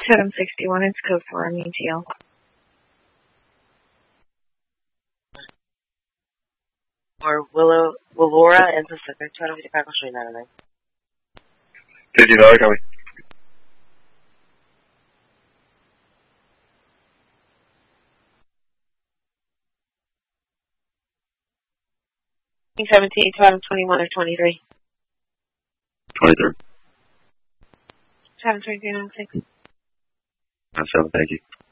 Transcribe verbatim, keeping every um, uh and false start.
Chatham sixty-one, it's code for M E T L. Or Willow, Willora and Pacific, Chatham fifty-five, I'll show you that in there. fifty dollars, copy. seventeen, Chatham twenty-one or twenty-three. twenty-three. Chatham twenty-three, nine six. nine seven, thank you.